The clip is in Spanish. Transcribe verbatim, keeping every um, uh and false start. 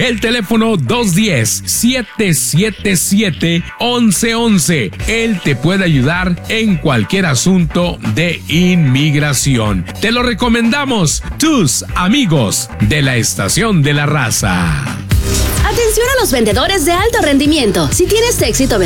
El teléfono dos uno cero, siete siete siete, once once. Él te puede ayudar en cualquier asunto de inmigración. Te lo recomendamos, tus amigos de la Estación de la Raza. Atención a los vendedores de alto rendimiento. Si tienes éxito